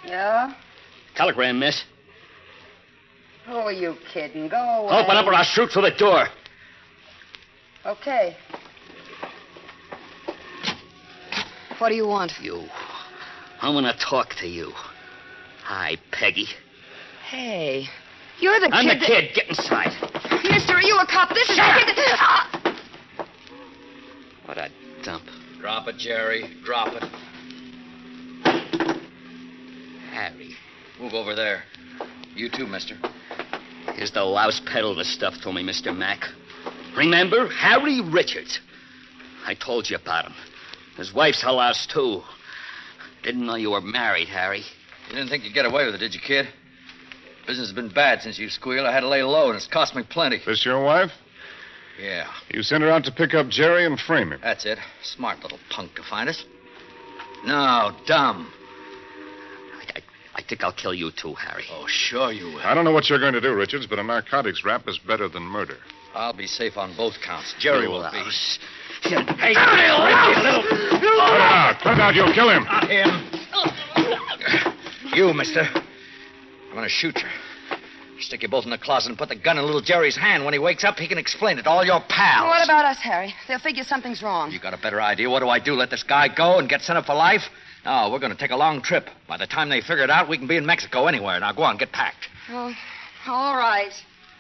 Yeah? Telegram, miss. Who are you kidding? Go away. Open up or I'll shoot through the door. Okay. What do you want? You. I want to talk to you. Hi, Peggy. Hey, you're the I'm kid. the kid. Get inside. Mister, are you a cop? This is the kid that... What a dump. Drop it, Jerry. Drop it. Harry. Move over there. You too, mister. Here's the louse peddled the stuff to me, Mr. Mack. Remember? Harry Richards. I told you about him. His wife's a louse, too. Didn't know you were married, Harry. You didn't think you'd get away with it, did you, kid? Business has been bad since you squealed. I had to lay low, and it's cost me plenty. This your wife? Yeah, You sent her out to pick up Jerry and frame him. that's it. Smart little punk to find us. No, dumb. I think I'll kill you, too, Harry. Oh, sure you will. I don't know what you're going to do, Richards, but a narcotics rap is better than murder. I'll be safe on both counts. Jerry will be. Louse. Hey, Cut it out! Cut it out! You'll kill him! Not him. You, mister. I'm going to shoot you. Stick you both in the closet and put the gun in little Jerry's hand. When he wakes up, he can explain it to all your pals. What about us, Harry? They'll figure something's wrong. You got a better idea? What do I do? Let this guy go and get sent up for life? No, we're going to take a long trip. By the time they figure it out, we can be in Mexico anywhere. Now, go on, get packed. Oh, all right.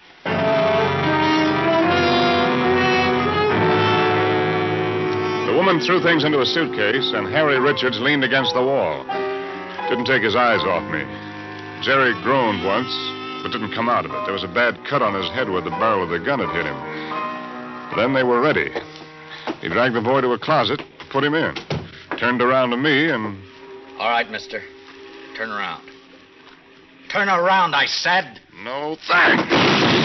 The woman threw things into a suitcase, and Harry Richards leaned against the wall. Didn't take his eyes off me. Jerry groaned once, but didn't come out of it. There was a bad cut on his head where the barrel of the gun had hit him. Then they were ready. He dragged the boy to a closet, put him in. Turned around to me and... All right, mister. Turn around. Turn around, I said. No thanks.